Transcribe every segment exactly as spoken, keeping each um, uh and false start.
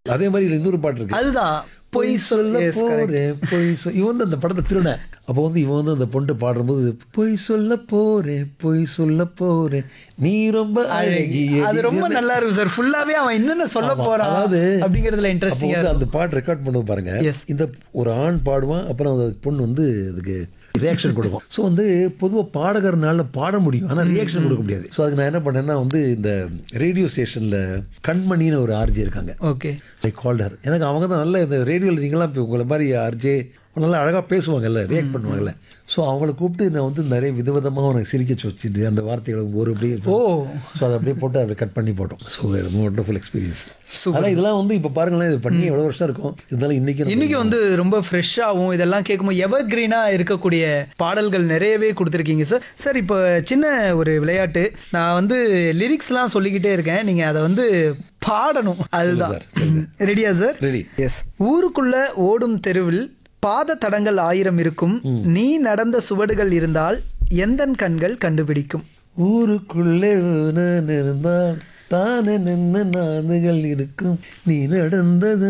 அதே மாதிரி இதுல இன்னொரு பாட்டு இருக்கு. அதுதான் பொய் சொல்ல போறேன் பொய் சொல் இவன் வந்து அந்த படத்தை திருட அப்போ வந்து இவன் வந்து அந்த பொண்ணு பாடும்போது பொய் சொல்ல போறேன் பொய் சொல்ல போறேன் நீ ரொம்ப அழகி. அது ரொம்ப நல்லா இருக்கும் சார். ஃபுல்லாவே அவன் என்னென்ன சொல்ல போறான் அதாவது அப்படிங்கிறதுல இன்ட்ரெஸ்டிங்கா வந்து அந்த பாட்டு ரெக்கார்ட் பண்ண பாருங்க. இந்த ஒரு ஆண் பாடுவான், அப்புறம் அந்த பொண்ணு வந்து அதுக்கு ரியாக்ஷன் கொடுக்கும். ஸோ வந்து பொதுவாக பாடகர்னால பாட முடியும், ஆனால் ரியாக்ஷன் கொடுக்க முடியாது. ஸோ அதுக்கு நான் என்ன பண்ணேன்னா வந்து இந்த ரேடியோ ஸ்டேஷனில் கண்மணின்னு ஒரு ஆர்ஜே இருக்காங்க. ஓகே, ஐ கால்டர். எனக்கு அவங்க தான் நல்ல இந்த ரேடியோவில் நீங்களாம் இப்போ உங்களை மாதிரி ஆர்ஜே நல்லா அழகாக பேசுவாங்கல்ல, ரியாக்ட் பண்ணுவாங்கல்ல. ஸோ அவங்கள கூப்பிட்டு நான் வந்து நிறைய விதவிதமாக உனக்கு சிரிக்க வச்சுட்டு அந்த வார்த்தைகளை ஒரு அப்படியே ஓ ஸோ அதை அப்படியே போட்டு அதை கட் பண்ணி போட்டோம். So wonderful experience. ஆனால் இதெல்லாம் வந்து இப்போ பாருங்களேன், இது பண்ணி எவ்வளோ வருஷம் இருக்கும், இருந்தாலும் இன்னைக்கு இன்னைக்கு வந்து ரொம்ப ஃப்ரெஷ்ஷாகவும் இதெல்லாம் கேட்கும்போது எவர் கிரீனாக இருக்கக்கூடிய பாடல்கள் நிறையவே கொடுத்துருக்கீங்க சார். சார் இப்போ சின்ன ஒரு விளையாட்டு, நான் வந்து லிரிக்ஸ்லாம் சொல்லிக்கிட்டே இருக்கேன், நீங்கள் அதை வந்து பாடணும். அதுதான். ரெடியா சார்? ரெடி. எஸ். ஊருக்குள்ள ஓடும் தெருவில் பாத தடங்கள் ஆயிரம் இருக்கும், நீ நடந்த சுவடுகள் இருந்தால் எந்தன் கண்கள் கண்டுபிடிக்கும். ஊருக்குள்ளே இருந்தால் தானே நின்ன நாதுகள் இருக்கும், நீ நடந்தது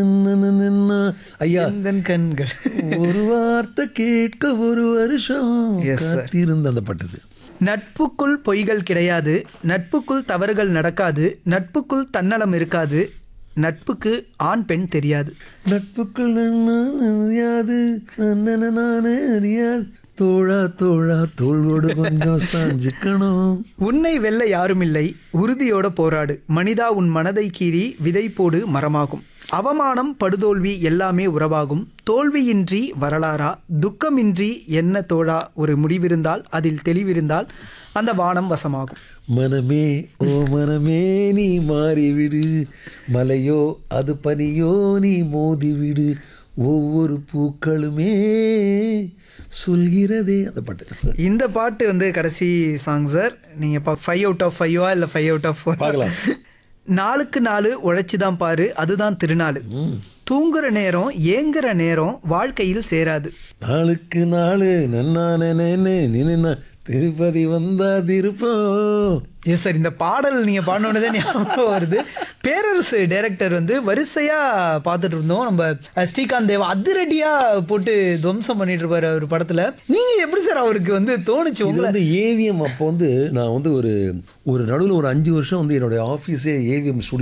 ஐயா எந்தன் கண்கள். ஒரு வார்த்தை கேட்க ஒரு வருஷம் காத்திருந்த அந்த பட்டது. நட்புக்குள் பொய்கள் கிடையாது, நட்புக்குள் தவறுகள் நடக்காது, நட்புக்குள் தன்னலம் இருக்காது, நட்புக்கு ஆண் பெண் தெரியாது. நட்புக்குள் அறியாது நானே அறியாது, தோழா தோழா தோளோடு கொஞ்சம் சாஞ்சுக்கணும். உன்னை வெல்ல யாரும் இல்லை, உறுதியோட போராடு, மனிதா உன் மனதை கீறி விதை போடு மரமாகும். அவமானம் படுதோல்வி எல்லாமே உறவாகும், தோல்வியின்றி வரலாறா, துக்கமின்றி என்ன தோழா, ஒரு முடிவிருந்தால் அதில் தெளிவிருந்தால் அந்த வானம் வசமாகும். மனமே ஓ மனமே நீ மாறிவிடு, மலையோ அது பனியோ நீ மோதிவிடு, ஒவ்வொரு பூக்களுமே சொல்கிறதே. அந்த பாட்டு. இந்த பாட்டு வந்து கடைசி சாங் சார். நீங்கள் ஃபைவ் அவுட் ஆஃப் ஃபைவா இல்லை ஃபைவ் அவுட் ஆஃப் ஃபோர் பார்க்கலாம். நாளுக்கு நாலு உழைச்சிதான் பாரு, அதுதான் திருநாள். தூங்குற நேரம் ஏங்குற நேரம் வாழ்க்கையில் சேராது. நாளுக்கு நாலு நன்னானே நின்னா திருப்பதி வந்தா திருப்போம். எஸ் சார், இந்த பாடல் நீங்கள் பாடினோடனே ஞாபகம் வருது. பேரரசு டைரக்டர் வந்து வரிசையாக பார்த்துட்டு இருந்தோம். நம்ம ஸ்ரீகாந்த் தேவா அதிரடியாக போட்டு துவம்சம் பண்ணிட்டு இருப்பாரு அவர் படத்தில். நீங்கள் எப்படி சார் அவருக்கு வந்து தோணுச்சு? இது வந்து ஏவிஎம். அப்போ வந்து நான் வந்து ஒரு ஒரு நடுவில் ஒரு அஞ்சு வருஷம் வந்து என்னுடைய ஆஃபீஸே ஏவிஎம் ஸ்டுடியோ